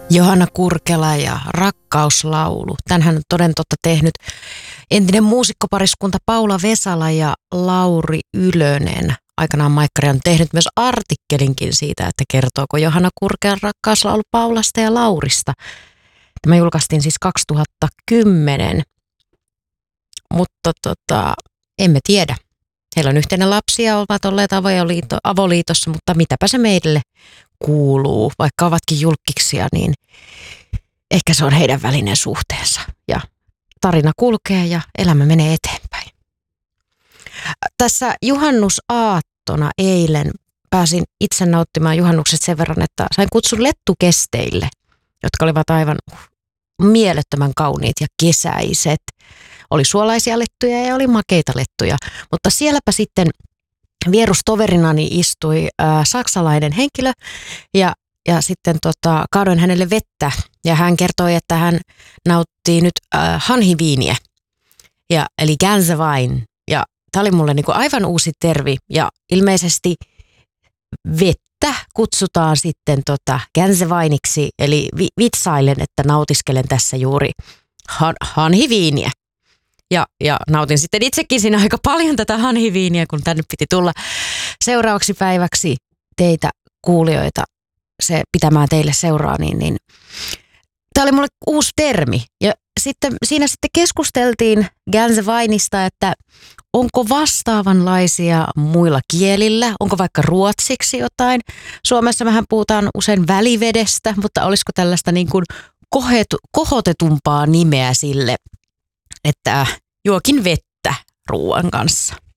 Johanna Kurkela ja Rakkauslaulu. Tänhän on toden totta tehnyt entinen muusikkopariskunta Paula Vesala ja Lauri Ylönen. Aikanaan Maikkari on tehnyt myös artikkelinkin siitä, että kertooko Johanna Kurkelan Rakkauslaulu Paulasta ja Laurista. Tämä julkaistiin siis 2010, mutta emme tiedä. Heillä on yhteinen lapsi ja ovat olleet avoliitossa, mutta mitäpä se meille kuuluu. Vaikka ovatkin julkkiksia, niin ehkä se on heidän välinen suhteensa. Ja tarina kulkee ja elämä menee eteenpäin. Tässä juhannusaattona eilen pääsin itse nauttimaan juhannukset sen verran, että sain kutsun lettukesteille, jotka olivat aivan mielettömän kauniit ja kesäiset. Oli suolaisia lettuja ja oli makeita lettuja, mutta sielläpä sitten vierustoverinani istui saksalainen henkilö ja sitten kaadoin hänelle vettä ja hän kertoi, että hän nauttii nyt hanhiviiniä, eli Gänsewein. Ja tämä oli mulle niinku aivan uusi termi ja ilmeisesti vettä kutsutaan sitten Gänseweiniksi, eli vitsailen, että nautiskelen tässä juuri hanhiviiniä. Ja nautin sitten itsekin siinä aika paljon tätä hanhiviiniä, kun tänne piti tulla seuraavaksi päiväksi teitä kuulijoita se pitämään teille seuraa, niin tämä oli mulle uusi termi. Ja siinä sitten keskusteltiin Gänseweinista, että onko vastaavanlaisia muilla kielillä, onko vaikka ruotsiksi jotain. Suomessa mehän puhutaan usein välivedestä, mutta olisiko tällaista niin kuin kohotetumpaa nimeä sille, että juokin vettä ruoan kanssa.